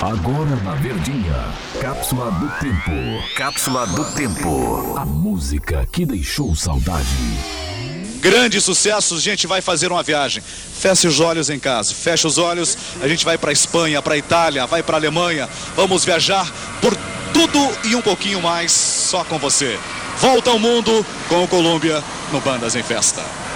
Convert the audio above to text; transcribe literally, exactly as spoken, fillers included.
Agora na Verdinha, Cápsula do Tempo. Cápsula do Tempo. A música que deixou saudade. Grandes sucessos, a gente vai fazer uma viagem. Feche os olhos em casa, fecha os olhos, a gente vai para Espanha, para Itália, vai para Alemanha. Vamos viajar por tudo e um pouquinho mais só com você. Volta ao mundo com o Colômbia no Bandas em Festa.